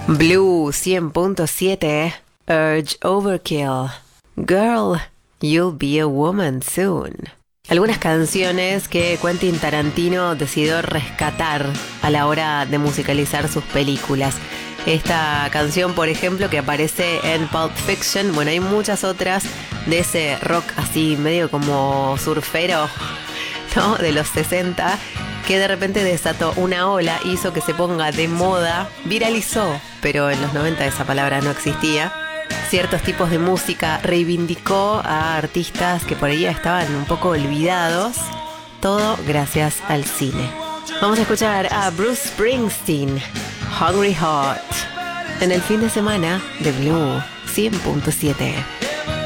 Blue 100.7, Urge Overkill. Girl, you'll be a woman soon. Algunas canciones que Quentin Tarantino decidió rescatar a la hora de musicalizar sus películas. Esta canción, por ejemplo, que aparece en Pulp Fiction. Bueno, hay muchas otras de ese rock así medio como surfero, ¿no? De los 60, que de repente desató una ola, hizo que se ponga de moda, viralizó, pero en los 90 esa palabra no existía. Ciertos tipos de música, reivindicó a artistas que por ahí estaban un poco olvidados, todo gracias al cine. Vamos a escuchar a Bruce Springsteen, Hungry Heart, en el fin de semana de Blue 100.7.